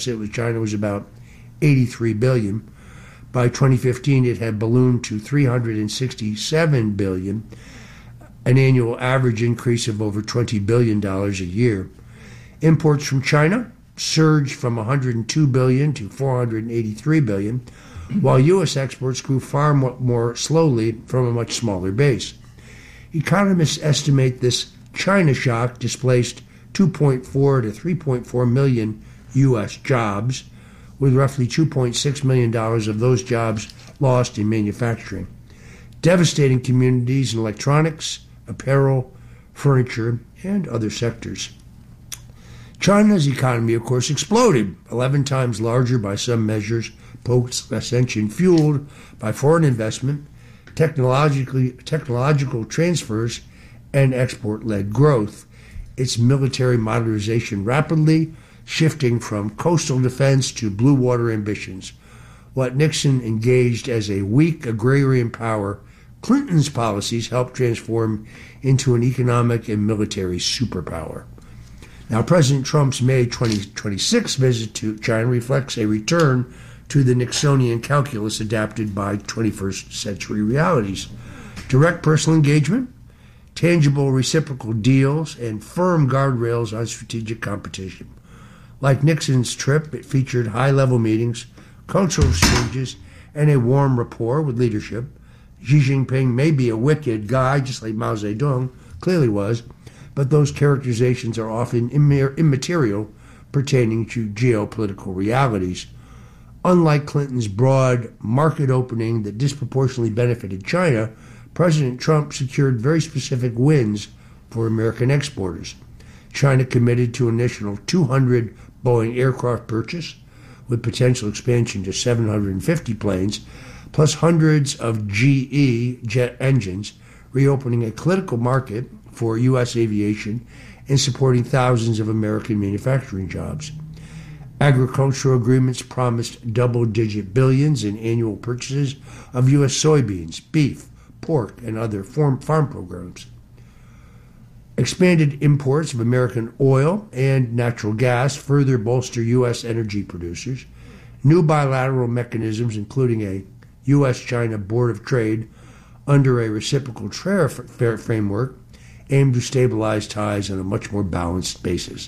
China was about 83 billion. By 2015, it had ballooned to 367 billion, an annual average increase of over $20 billion a year. Imports from China surged from 102 billion to 483 billion, while U.S. exports grew far more slowly from a much smaller base. Economists estimate this China shock displaced 2.4 to 3.4 million U.S. jobs, with roughly $2.6 million of those jobs lost in manufacturing, devastating communities in electronics, apparel, furniture, and other sectors. China's economy, of course, exploded, 11 times larger by some measures, post-ascension, fueled by foreign investment, technological transfers, and export-led growth. Its military modernization rapidly shifting from coastal defense to blue water ambitions. What Nixon engaged as a weak agrarian power, Clinton's policies helped transform into an economic and military superpower. Now, President Trump's May 2026 visit to China reflects a return to the Nixonian calculus adapted by 21st century realities. Direct personal engagement, tangible reciprocal deals, and firm guardrails on strategic competition. Like Nixon's trip, it featured high-level meetings, cultural exchanges, and a warm rapport with leadership. Xi Jinping may be a wicked guy, just like Mao Zedong clearly was, but those characterizations are often immaterial pertaining to geopolitical realities. Unlike Clinton's broad market opening that disproportionately benefited China, President Trump secured very specific wins for American exporters. China committed to an initial 200 Boeing aircraft purchase, with potential expansion to 750 planes, plus hundreds of GE jet engines, reopening a critical market for U.S. aviation and supporting thousands of American manufacturing jobs. Agricultural agreements promised double-digit billions in annual purchases of U.S. soybeans, beef, pork, and other farm programs. Expanded imports of American oil and natural gas further bolster U.S. energy producers. New bilateral mechanisms, including a U.S.-China Board of Trade under a reciprocal tariff framework, aim to stabilize ties on a much more balanced basis.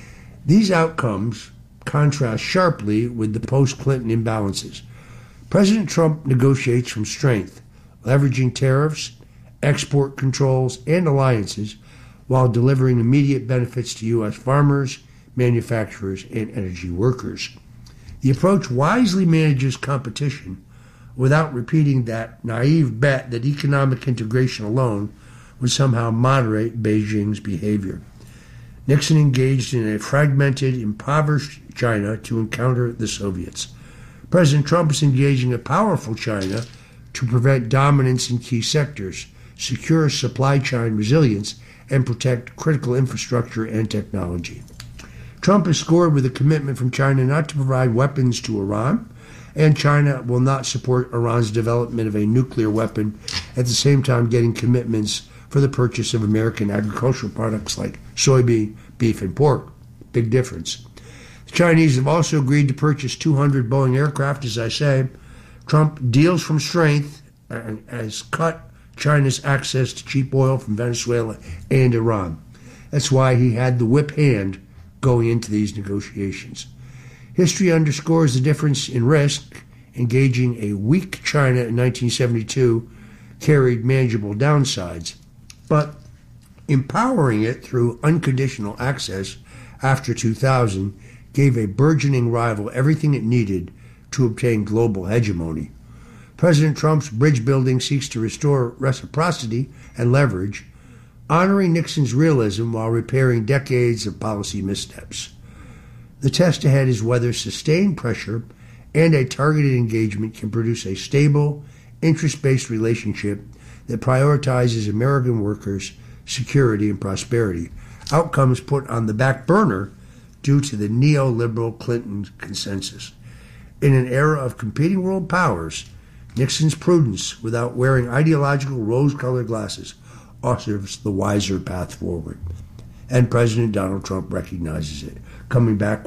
These outcomes contrast sharply with the post-Clinton imbalances. President Trump negotiates from strength, leveraging tariffs, export controls, and alliances, while delivering immediate benefits to U.S. farmers, manufacturers, and energy workers. The approach wisely manages competition without repeating that naive bet that economic integration alone would somehow moderate Beijing's behavior. Nixon engaged in a fragmented, impoverished China to encounter the Soviets. President Trump is engaging a powerful China to prevent dominance in key sectors, secure supply chain resilience, and protect critical infrastructure and technology. Trump has scored with a commitment from China not to provide weapons to Iran, and China will not support Iran's development of a nuclear weapon, at the same time getting commitments for the purchase of American agricultural products like soybean, beef, and pork. Big difference. The Chinese have also agreed to purchase 200 Boeing aircraft, as I say. Trump deals from strength and has cut China's access to cheap oil from Venezuela and Iran. That's why he had the whip hand going into these negotiations. History underscores the difference in risk. Engaging a weak China in 1972 carried manageable downsides, but empowering it through unconditional access after 2000 gave a burgeoning rival everything it needed to obtain global hegemony. President Trump's bridge building seeks to restore reciprocity and leverage, honoring Nixon's realism while repairing decades of policy missteps. The test ahead is whether sustained pressure and a targeted engagement can produce a stable, interest-based relationship that prioritizes American workers' security and prosperity, outcomes put on the back burner due to the neoliberal Clinton consensus. In an era of competing world powers, Nixon's prudence, without wearing ideological rose-colored glasses, offers the wiser path forward. And President Donald Trump recognizes it, coming back with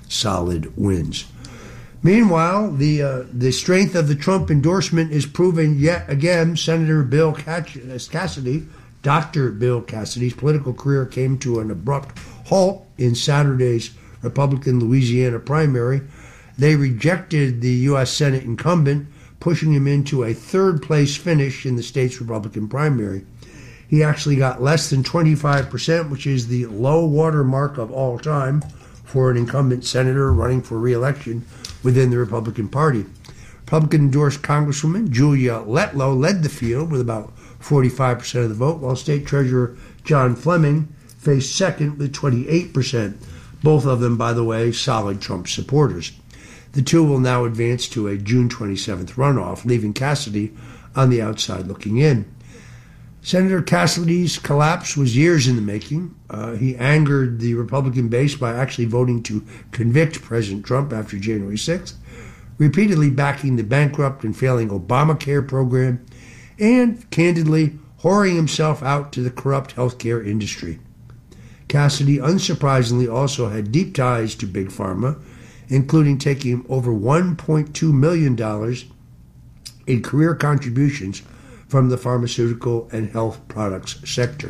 solid wins. Meanwhile, the strength of the Trump endorsement is proven yet again. Senator Bill Cassidy, Dr. Bill Cassidy's political career came to an abrupt halt in Saturday's Republican Louisiana primary. They rejected the U.S. Senate incumbent, pushing him into a third-place finish in the state's Republican primary. He actually got less than 25%, which is the low water mark of all time for an incumbent senator running for re-election within the Republican Party. Republican-endorsed Congresswoman Julia Letlow led the field with about 45% of the vote, while State Treasurer John Fleming faced second with 28%. Both of them, by the way, solid Trump supporters. The two will now advance to a June 27th runoff, leaving Cassidy on the outside looking in. Senator Cassidy's collapse was years in the making. He angered the Republican base by actually voting to convict President Trump after January 6th, repeatedly backing the bankrupt and failing Obamacare program, and, candidly, whoring himself out to the corrupt healthcare industry. Cassidy, unsurprisingly, also had deep ties to Big Pharma, including taking over $1.2 million in career contributions from the pharmaceutical and health products sector.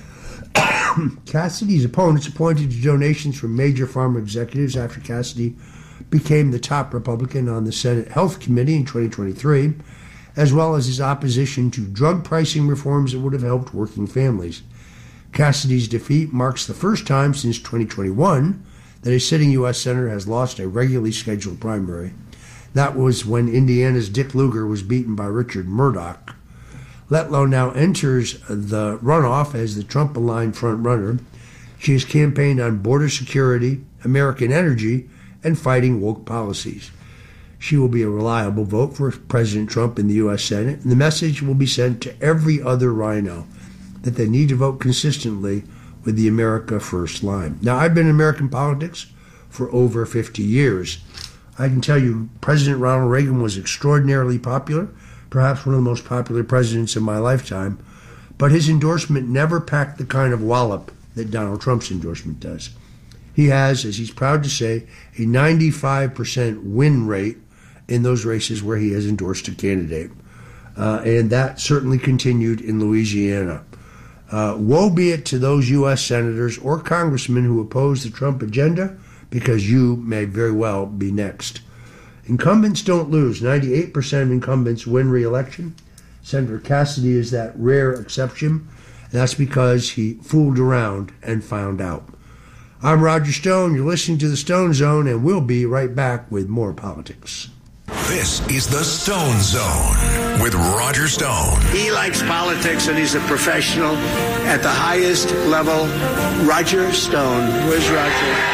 Cassidy's opponents pointed to donations from major pharma executives after Cassidy became the top Republican on the Senate Health Committee in 2023, as well as his opposition to drug pricing reforms that would have helped working families. Cassidy's defeat marks the first time since 2021 that a sitting U.S. senator has lost a regularly scheduled primary. That was when Indiana's Dick Lugar was beaten by Richard Murdoch. Letlow now enters the runoff as the Trump-aligned frontrunner. She has campaigned on border security, American energy, and fighting woke policies. She will be a reliable vote for President Trump in the U.S. Senate, and the message will be sent to every other rhino that they need to vote consistently with the America First line. Now, I've been in American politics for over 50 years. I can tell you President Ronald Reagan was extraordinarily popular, perhaps one of the most popular presidents in my lifetime, but his endorsement never packed the kind of wallop that Donald Trump's endorsement does. He has, as he's proud to say, a 95% win rate in those races where he has endorsed a candidate. And that certainly continued in Louisiana. Woe be it to those U.S. senators or congressmen who oppose the Trump agenda, because you may very well be next. Incumbents don't lose. 98% of incumbents win re-election. Senator Cassidy is that rare exception, and that's because he fooled around and found out. I'm Roger Stone. You're listening to the Stone Zone, and we'll be right back with more politics. This is the Stone Zone with Roger Stone. He likes politics, and he's a professional at the highest level. Roger Stone. Where's Roger?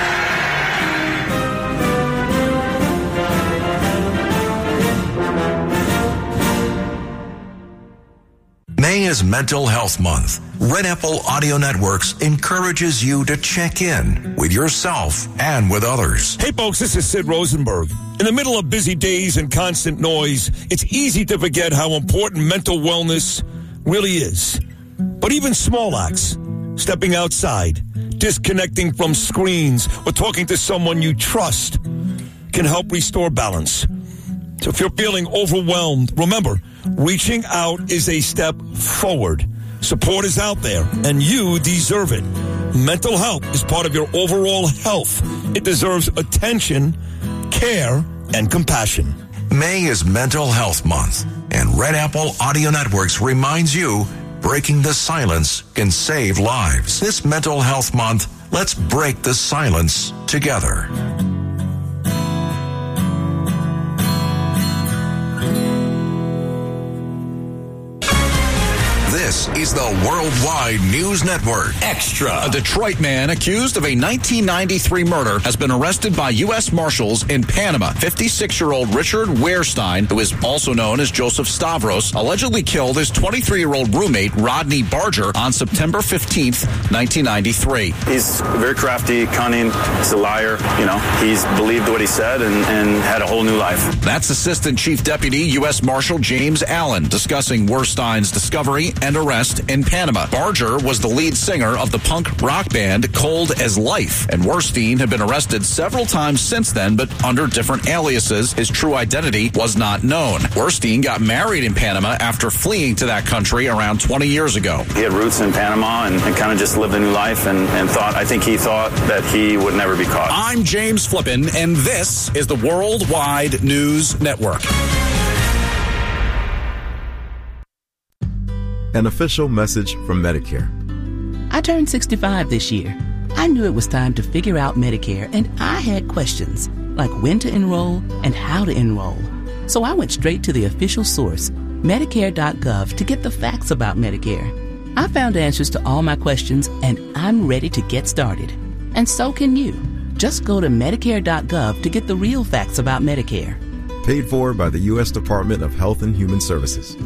May is Mental Health Month. Red Apple Audio Networks encourages you to check in with yourself and with others. Hey folks, this is Sid Rosenberg. In the middle of busy days and constant noise, it's easy to forget how important mental wellness really is. But even small acts, stepping outside, disconnecting from screens, or talking to someone you trust can help restore balance. So if you're feeling overwhelmed, remember, reaching out is a step forward. Support is out there, and you deserve it. Mental health is part of your overall health. It deserves attention, care, and compassion. May is Mental Health Month, and Red Apple Audio Networks reminds you, breaking the silence can save lives. This Mental Health Month, let's break the silence together. This is the Worldwide News Network. Extra. A Detroit man accused of a 1993 murder has been arrested by U.S. Marshals in Panama. 56-year-old Richard Wehrstein, who is also known as Joseph Stavros, allegedly killed his 23-year-old roommate, Rodney Barger, on September 15th, 1993. He's very crafty, cunning. He's a liar. He's believed what he said and had a whole new life. That's Assistant Chief Deputy U.S. Marshal James Allen discussing Wehrstein's discovery and and arrest in Panama. Barger was the lead singer of the punk rock band Cold as Life, and Werstein had been arrested several times since then, but under different aliases. His true identity was not known. Werstein got married in Panama after fleeing to that country around 20 years ago. He had roots in Panama and kind of just lived a new life and I think he thought that he would never be caught. I'm James Flippin, and this is the Worldwide News Network. An official message from Medicare. I turned 65 this year. I knew it was time to figure out Medicare, and I had questions, like when to enroll and how to enroll. So I went straight to the official source, Medicare.gov, to get the facts about Medicare. I found answers to all my questions, and I'm ready to get started. And so can you. Just go to Medicare.gov to get the real facts about Medicare. Paid for by the U.S. Department of Health and Human Services.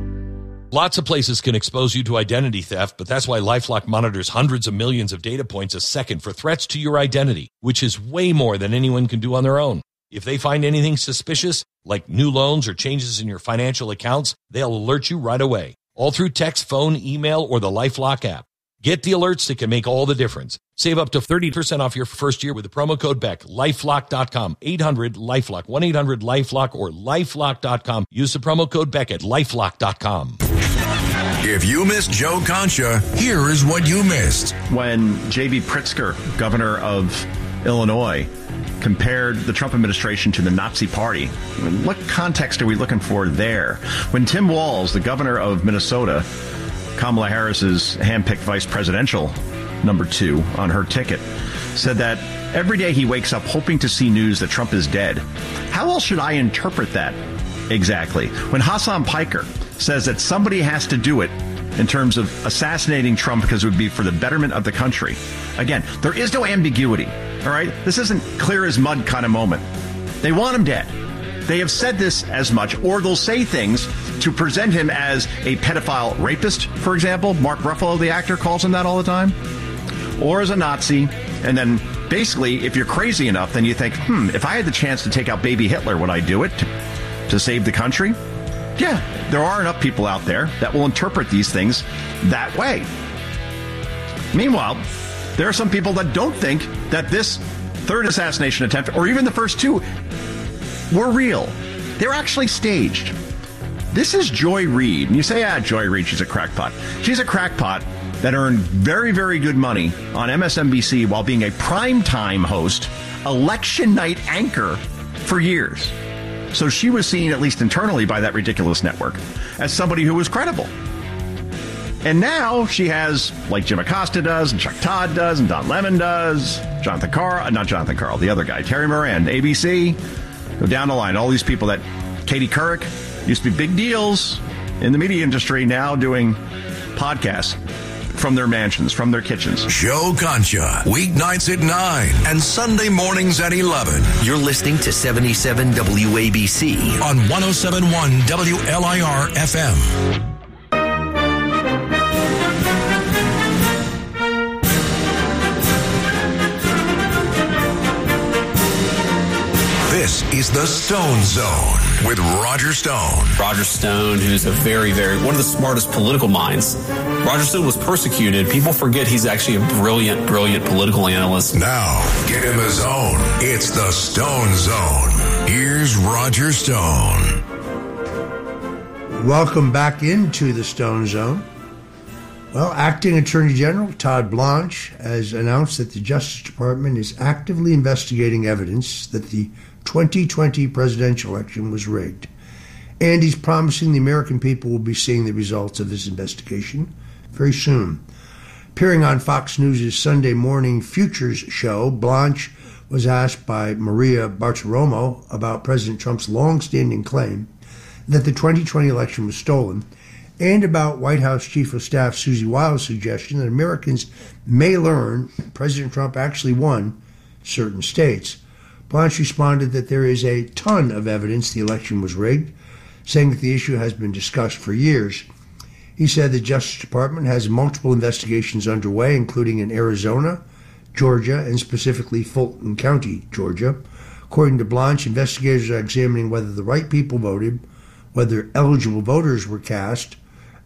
Lots of places can expose you to identity theft, but that's why LifeLock monitors hundreds of millions of data points a second for threats to your identity, which is way more than anyone can do on their own. If they find anything suspicious, like new loans or changes in your financial accounts, they'll alert you right away, all through text, phone, email, or the LifeLock app. Get the alerts that can make all the difference. Save up to 30% off your first year with the promo code BECK. LifeLock.com, 800-LifeLock, 1-800-LifeLock, or LifeLock.com. Use the promo code BECK at LifeLock.com. If you missed Joe Concha, here is what you missed. When J.B. Pritzker, governor of Illinois, compared the Trump administration to the Nazi Party, what context are we looking for there? When Tim Walz, the governor of Minnesota, Kamala Harris's handpicked vice presidential number 2 on her ticket, said that every day he wakes up hoping to see news that Trump is dead. How else should I interpret that exactly? When Hassan Piker says that somebody has to do it in terms of assassinating Trump because it would be for the betterment of the country. Again, there is no ambiguity, all right? This isn't clear as mud kind of moment. They want him dead. They have said this as much, or they'll say things to present him as a pedophile rapist, for example. Mark Ruffalo, the actor, calls him that all the time. Or as a Nazi. And then basically, if you're crazy enough, then you think, if I had the chance to take out baby Hitler, would I do it to save the country? Yeah, there are enough people out there that will interpret these things that way. Meanwhile, there are some people that don't think that this third assassination attempt, or even the first 2, were real. They're actually staged. This is Joy Reid. And you say, Joy Reid, she's a crackpot. She's a crackpot that earned very, very good money on MSNBC while being a primetime host, election night anchor for years. So she was seen, at least internally, by that ridiculous network as somebody who was credible. And now she has, like Jim Acosta does, and Chuck Todd does, and Don Lemon does, not Jonathan Karl, the other guy, Terry Moran, ABC, go down the line, all these people that Katie Couric used to be big deals in the media industry, now doing podcasts from their mansions, from their kitchens. Joe Concha, weeknights at 9 and Sunday mornings at 11. You're listening to 77 WABC on 107.1 WLIR FM. This is the Stone Zone with Roger Stone. Roger Stone, who's a very, one of the smartest political minds. Roger Stone was persecuted. People forget he's actually a brilliant political analyst. Now, get in the zone. It's the Stone Zone. Here's Roger Stone. Welcome back into the Stone Zone. Well, Acting Attorney General Todd Blanche has announced that the Justice Department is actively investigating evidence that the 2020 presidential election was rigged. And he's promising the American people will be seeing the results of this investigation very soon. Appearing on Fox News' Sunday morning Futures show, Blanche was asked by Maria Bartiromo about President Trump's long-standing claim that the 2020 election was stolen, and about White House Chief of Staff Susie Wiles' suggestion that Americans may learn President Trump actually won certain states. Blanche responded that there is a ton of evidence the election was rigged, saying that the issue has been discussed for years. He said the Justice Department has multiple investigations underway, including in Arizona, Georgia, and specifically Fulton County, Georgia. According to Blanche, investigators are examining whether the right people voted, whether eligible voters were cast,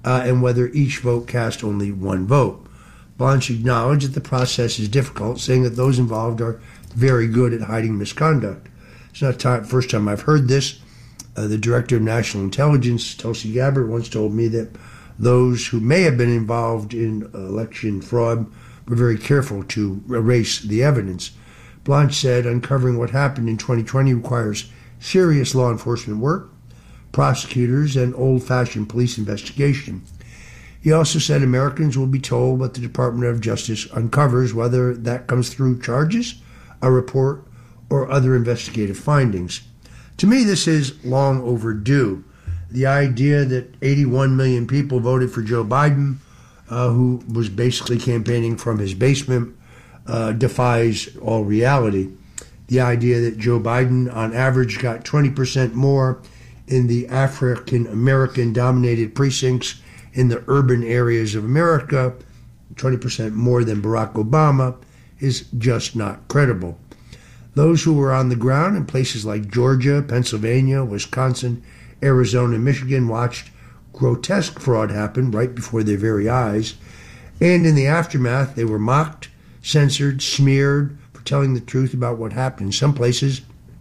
and whether each vote cast only one vote. Blanche acknowledged that the process is difficult, saying that those involved are very good at hiding misconduct. It's not the first time I've heard this. The Director of National Intelligence, Tulsi Gabbard, once told me that those who may have been involved in election fraud were very careful to erase the evidence. Blanche said uncovering what happened in 2020 requires serious law enforcement work, prosecutors, and old-fashioned police investigation. He also said Americans will be told what the Department of Justice uncovers, whether that comes through charges, a report, or other investigative findings. To me, this is long overdue. The idea that 81 million people voted for Joe Biden, who was basically campaigning from his basement, defies all reality. The idea that Joe Biden, on average, got 20% more in the African-American dominated precincts in the urban areas of America, 20% more than Barack Obama, is just not credible. Those who were on the ground in places like Georgia, Pennsylvania, Wisconsin, Arizona, and Michigan watched grotesque fraud happen right before their very eyes, and in the aftermath they were mocked, censored, smeared for telling the truth about what happened. In some places,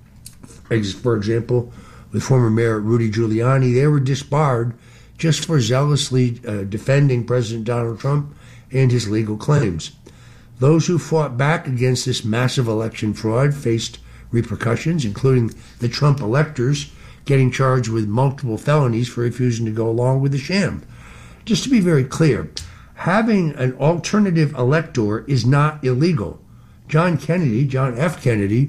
for example, with former Mayor Rudy Giuliani, they were disbarred just for zealously defending President Donald Trump and his legal claims. Those who fought back against this massive election fraud faced repercussions, including the Trump electors getting charged with multiple felonies for refusing to go along with the sham. Just to be very clear, having an alternative elector is not illegal. John F. Kennedy,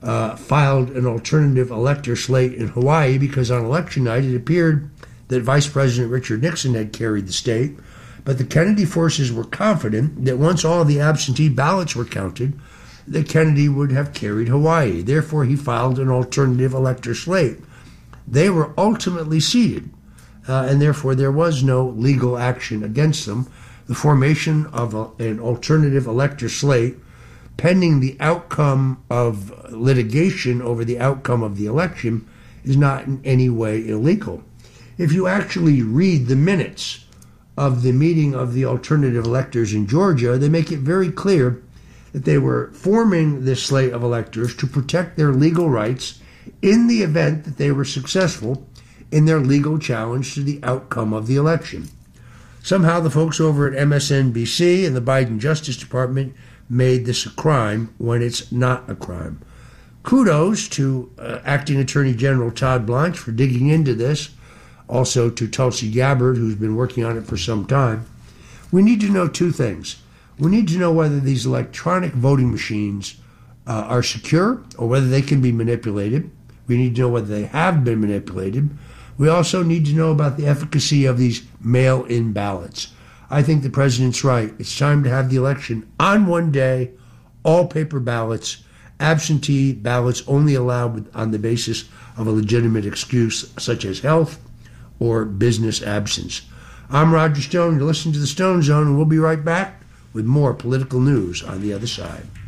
filed an alternative elector slate in Hawaii because on election night it appeared that Vice President Richard Nixon had carried the state, but the Kennedy forces were confident that once all of the absentee ballots were counted, that Kennedy would have carried Hawaii. Therefore, he filed an alternative elector slate. They were ultimately seated, and therefore there was no legal action against them. The formation of an alternative elector slate, pending the outcome of litigation over the outcome of the election, is not in any way illegal. If you actually read the minutes of the meeting of the alternative electors in Georgia, they make it very clear that they were forming this slate of electors to protect their legal rights in the event that they were successful in their legal challenge to the outcome of the election. Somehow the folks over at MSNBC and the Biden Justice Department made this a crime when it's not a crime. Kudos to Acting Attorney General Todd Blanche for digging into this, also to Tulsi Gabbard, who's been working on it for some time. We need to know two things. We need to know whether these electronic voting machines are secure or whether they can be manipulated. We need to know whether they have been manipulated. We also need to know about the efficacy of these mail-in ballots. I think the president's right. It's time to have the election on one day, all paper ballots, absentee ballots only allowed on the basis of a legitimate excuse such as health or business absence. I'm Roger Stone. You're listening to the Stone Zone, and we'll be right back with more political news on the other side.